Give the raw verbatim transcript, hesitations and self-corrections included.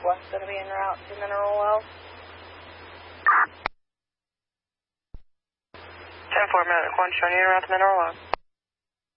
Northwest going to be en route to Mineral Wells. ten four, one showing you en route to Mineral Wells.